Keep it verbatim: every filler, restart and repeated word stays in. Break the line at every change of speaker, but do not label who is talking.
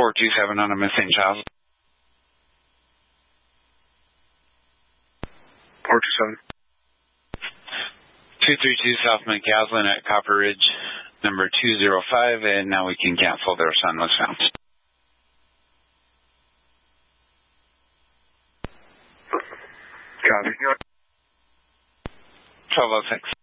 four two seven on a missing child.
four two seven.
two three two South McCaslin at Copper Ridge, number two zero five, and now we can cancel. Their son was found.
Copy.
twelve oh six.